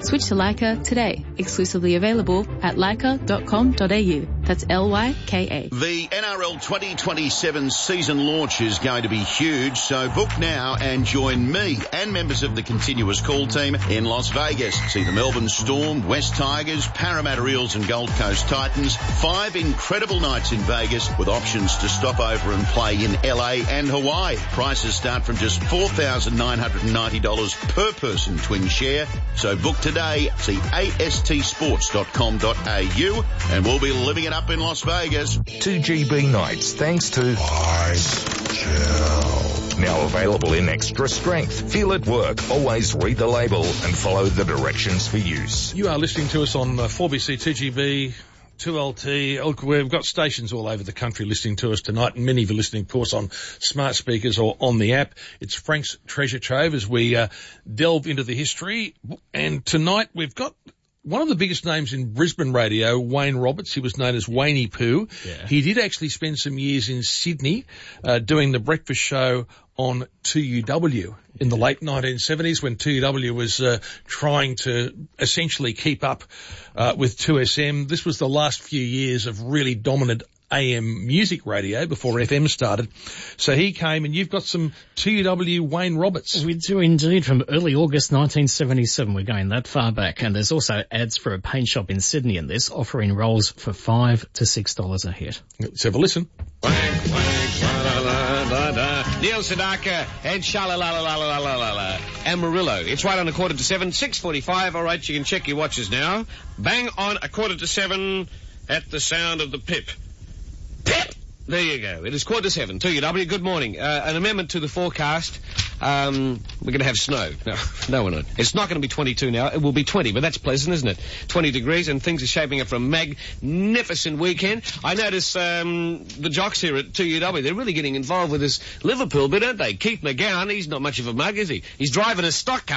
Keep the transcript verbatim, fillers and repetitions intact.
Switch to Leica today. Exclusively available at leica dot com dot a u. That's L Y K A. The N R L twenty twenty-seven season launch is going to be huge, so book now and join me and members of the continuous call team in Las Vegas. See the Melbourne Storm, West Tigers, Parramatta Eels and Gold Coast Titans. Five incredible nights in Vegas with options to stop over and play in L A and Hawaii. Prices start from just four thousand nine hundred ninety dollars per person twin share. So book today. See A S T sports dot com dot a u and we'll be living it up in Las Vegas. two G B nights thanks to Ice Gel. Now available in extra strength. Feel it work. Always read the label and follow the directions for use. You are listening to us on uh, four B C, two G B, two L T. We've got stations all over the country listening to us tonight, and many of you listening, of course, on smart speakers or on the app. It's Frank's Treasure Trove as we uh, delve into the history. And tonight we've got one of the biggest names in Brisbane radio, Wayne Roberts. He was known as Waynie Poo. Yeah. He did actually spend some years in Sydney uh, doing the breakfast show on two U W in the late nineteen seventies when two U W was uh, trying to essentially keep up uh, with two S M. This was the last few years of really dominant A M music radio before F M started. So he came, and you've got some two U W Wayne Roberts. We do indeed, from early August nineteen seventy-seven. We're going that far back. And there's also ads for a paint shop in Sydney in this, offering rolls for five to six dollars a hit. Let's have a listen. Wank, wank, la, la, la, la, la. Neil Sedaka and Shala la la la la la la la. Amarillo. It's right on a quarter to seven, six forty-five. All right, you can check your watches now. Bang on a quarter to seven at the sound of the pip. Pip! There you go. It is quarter to seven. two U W, good morning. Uh, an amendment to the forecast. Um, we're going to have snow. No, no, we're not. It's not going to be twenty-two now. It will be twenty, but that's pleasant, isn't it? twenty degrees, and things are shaping up for a magnificent weekend. I notice um, the jocks here at two U W, they're really getting involved with this Liverpool bit, aren't they? Keith McGowan, he's not much of a mug, is he? He's driving a stock car.